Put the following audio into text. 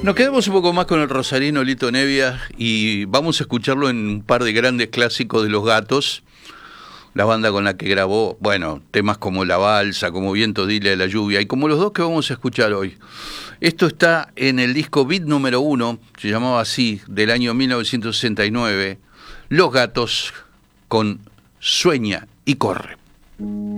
Nos quedamos un poco más con el rosarino Lito Nebbia y vamos a escucharlo en un par de grandes clásicos de Los Gatos, la banda con la que grabó, bueno, temas como La Balsa, como Viento Dile a la Lluvia, y como los dos que vamos a escuchar hoy. Esto está en el disco Beat número 1, se llamaba así, del año 1969, Los Gatos con Sueña y Corre.